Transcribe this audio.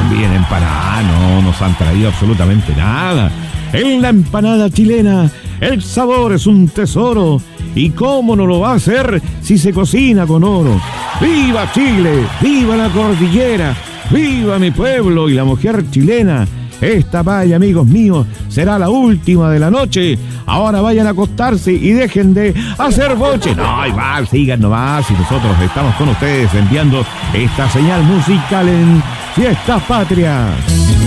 Bien empanada, no nos han traído absolutamente nada. En la empanada chilena, el sabor es un tesoro. ¿Y cómo no lo va a hacer si se cocina con oro? ¡Viva Chile! ¡Viva la cordillera! ¡Viva mi pueblo y la mujer chilena! Esta paya, amigos míos, será la última de la noche. Ahora vayan a acostarse y dejen de hacer boche. No, igual, sigan nomás y nosotros estamos con ustedes enviando esta señal musical en Fiestas Patrias.